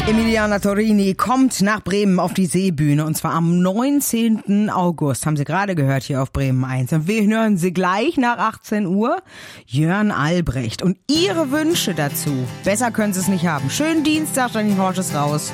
Emiliana Torrini kommt nach Bremen auf die Seebühne und zwar am 19. August, haben Sie gerade gehört hier auf Bremen 1. Und wir hören Sie gleich nach 18 Uhr, Jörn Albrecht. Und Ihre Wünsche dazu, besser können Sie es nicht haben. Schönen Dienstag, Janine Horsch ist raus.